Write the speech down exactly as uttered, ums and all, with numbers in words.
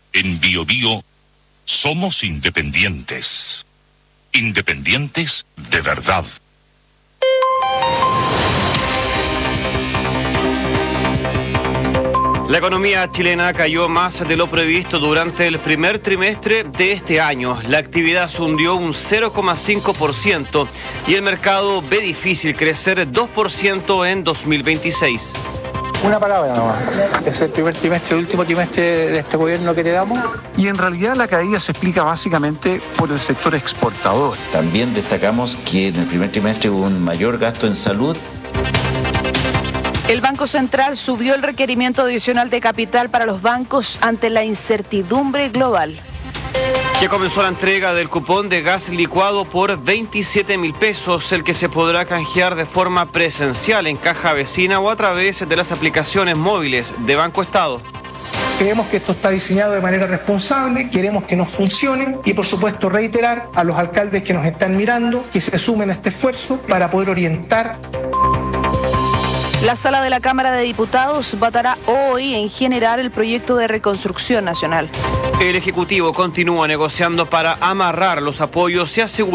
En Bio Bio somos independientes. Independientes de verdad. La economía chilena cayó más de lo previsto durante el primer trimestre de este año. La actividad se hundió un cero coma cinco por ciento y el mercado ve difícil crecer dos por ciento en dos mil veintiséis. Una palabra nomás. Es el primer trimestre, el último trimestre de este gobierno que le damos. Y en realidad la caída se explica básicamente por el sector exportador. También destacamos que en el primer trimestre hubo un mayor gasto en salud. El Banco Central subió el requerimiento adicional de capital para los bancos ante la incertidumbre global. Ya comenzó la entrega del cupón de gas licuado por veintisiete mil pesos, el que se podrá canjear de forma presencial en caja vecina o a través de las aplicaciones móviles de Banco Estado. Creemos que esto está diseñado de manera responsable, queremos que nos funcione y por supuesto reiterar a los alcaldes que nos están mirando que se sumen a este esfuerzo para poder orientar. La Sala de la Cámara de Diputados votará hoy en general el proyecto de reconstrucción nacional. El Ejecutivo continúa negociando para amarrar los apoyos y asegurar